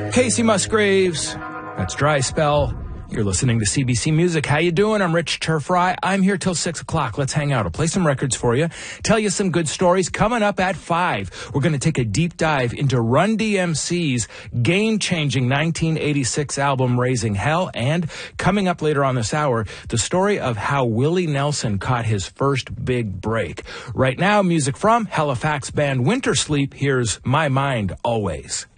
Casey Musgraves. That's Dry Spell. You're listening to CBC Music. How you doing? I'm Rich Turfry. I'm here till 6 o'clock. Let's hang out. I'll play some records for you, tell you some good stories. Coming up at 5, we're going to take a deep dive into Run DMC's game-changing 1986 album, Raising Hell. And coming up later on this hour, the story of how Willie Nelson caught his first big break. Right now, music from Halifax band Winter Sleep. Here's My Mind Always.